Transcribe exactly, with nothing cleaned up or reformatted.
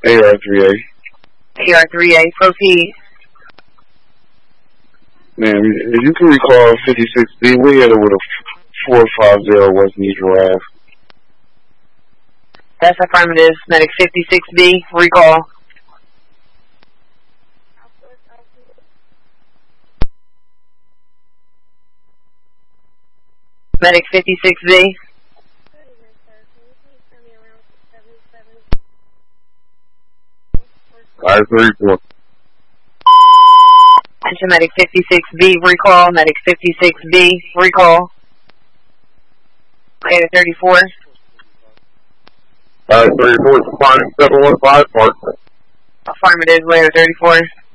A R three A. A R three A, proceed. Man, if you can recall fifty-six B, we had it with a four five zero West Neutral Ave. That's affirmative. Medic fifty-six B, recall. Medic fifty-six B. five thirty-four. Attention Medic fifty-six B, recall. Medic fifty-six B, recall. Later thirty-four. five thirty-four, flying seven one five, Mark. Affirmative, later thirty-four.